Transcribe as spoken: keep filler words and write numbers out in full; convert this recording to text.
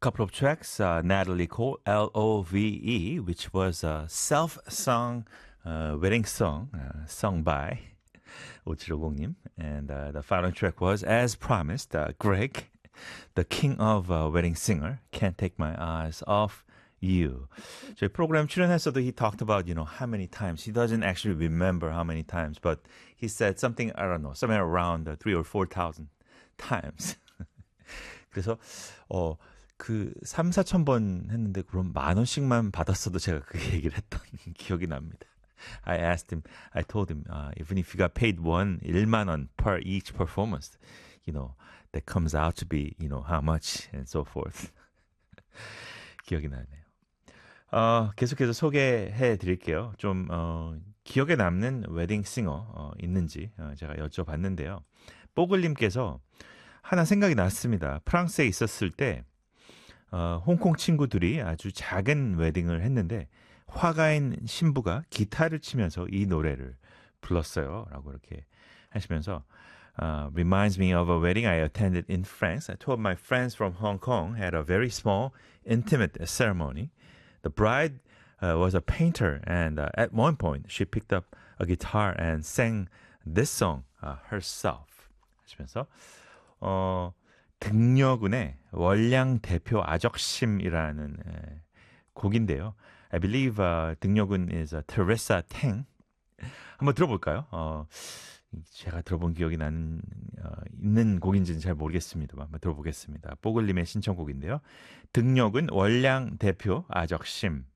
couple of tracks, uh, Natalie Cole, L O V E, which was a self-sung uh, wedding song uh, sung by 오칠오공님. And uh, the final track was, as promised, uh, Greg, the king of uh, wedding singer, Can't Take My Eyes Off You. 저희 프로그램 출연했어도 he talked about, you know, how many times. He doesn't actually remember how many times, but he said something, I don't know, somewhere around uh, three or four thousand times. 그래서 어, 그 삼, 사천 번 했는데 그럼 만 원씩만 받았어도 제가 그 얘기를 했던 기억이 납니다. I asked him, I told him, uh, even if you got paid one, 일만 원 per each performance, you know, that comes out to be, you know, how much and so forth. 기억이 나네요. 어, 계속해서 소개해 드릴게요. 좀 어, 기억에 남는 웨딩 싱어 어, 있는지 어, 제가 여쭤봤는데요. 뽀글님께서 하나 생각이 났습니다. 프랑스에 있었을 때 어, 홍콩 친구들이 아주 작은 웨딩을 했는데 화가인 신부가 기타를 치면서 이 노래를 불렀어요. 라고 이렇게 하시면서 uh, reminds me of a wedding I attended in France. Two of my friends from Hong Kong had a very small, intimate ceremony. The bride uh, was a painter, and uh, at one point she picked up a guitar and sang this song uh, herself. 하시면서 어, 등려군의 월량 대표 아적심이라는 에, 곡인데요. I believe uh, 등려군 is uh, Teresa Teng. 한번 들어볼까요? 어, 제가 들어본 기억이 나는 어, 있는 곡인지는 잘 모르겠습니다만 한번 들어보겠습니다. 뽀글님의 신청곡인데요. 등려군 월량 대표 아적심.